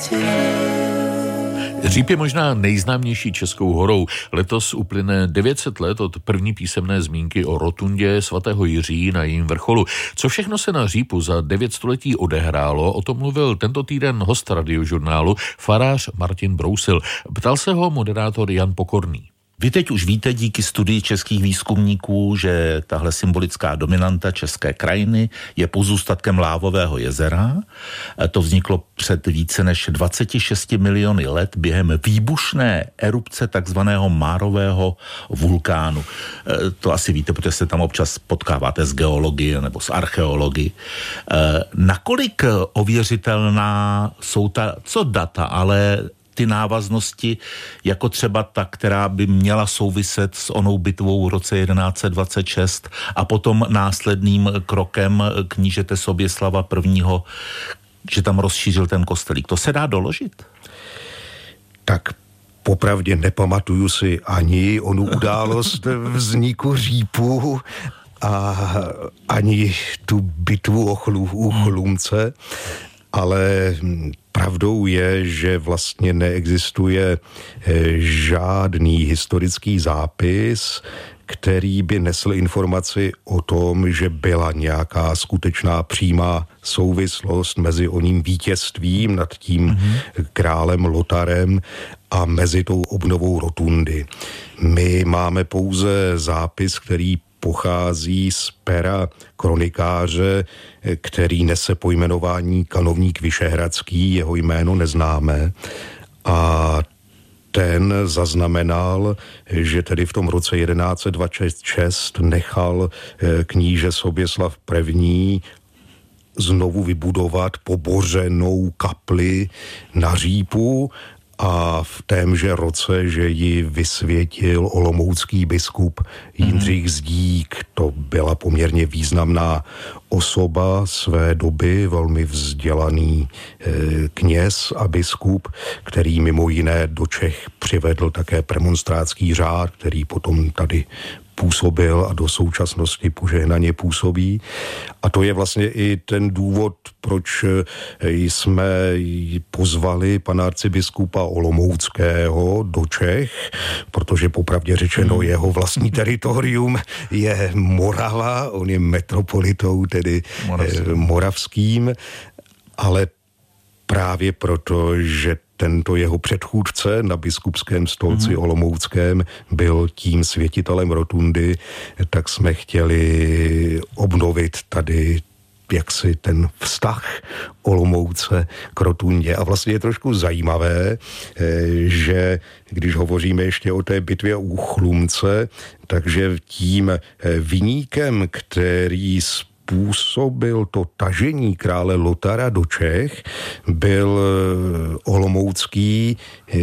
Říp je možná nejznámější českou horou. Letos uplyne 900 let od první písemné zmínky o rotundě svatého Jiří na jejím vrcholu. Co všechno se na Řípu za 9 století odehrálo, o tom mluvil tento týden host Radiožurnálu, farář Martin Brousil. Ptal se ho moderátor Jan Pokorný. Vy teď už víte díky studii českých výzkumníků, že tahle symbolická dominanta české krajiny je pozůstatkem Lávového jezera. To vzniklo před více než 26 miliony let během výbušné erupce takzvaného Márového vulkánu. To asi víte, protože se tam občas potkáváte s geologií nebo s archeologií. Nakolik ověřitelná jsou co data, ale ty návaznosti, jako třeba ta, která by měla souviset s onou bitvou v roce 1126 a potom následným krokem knížete Soběslava I., že tam rozšířil ten kostelík. To se dá doložit? Tak popravdě nepamatuju si ani onu událost vzniku Řípu a ani tu bitvu u Chlumce, ale pravdou je, že vlastně neexistuje žádný historický zápis, který by nesl informaci o tom, že byla nějaká skutečná přímá souvislost mezi oním vítězstvím nad tím králem Lotarem a mezi tou obnovou rotundy. My máme pouze zápis, který pochází z pera kronikáře, který nese pojmenování kanovník Vyšehradský, jeho jméno neznáme, a ten zaznamenal, že tedy v tom roce 1126 nechal kníže Soběslav I. znovu vybudovat pobořenou kapli na Řípu a v témže roce, že ji vysvětil olomoucký biskup Jindřich Zdík. To byla poměrně významná osoba své doby, velmi vzdělaný kněz a biskup, který mimo jiné do Čech přivedl také premonstrátský řád, který potom tady působil a do současnosti požehnaně působí. A to je vlastně i ten důvod, proč jsme pozvali pana arcibiskupa Olomouckého do Čech, protože popravdě řečeno jeho vlastní teritorium je Morava, on je metropolitou, tedy moravským, ale právě proto, že tento jeho předchůdce na biskupském stolci olomouckém byl tím světitelem rotundy, tak jsme chtěli obnovit tady jaksi ten vztah Olomouce k rotundě. A vlastně je trošku zajímavé, že když hovoříme ještě o té bitvě u Chlumce, takže tím viníkem, který způsobil to tažení krále Lotara do Čech, byl olomoucký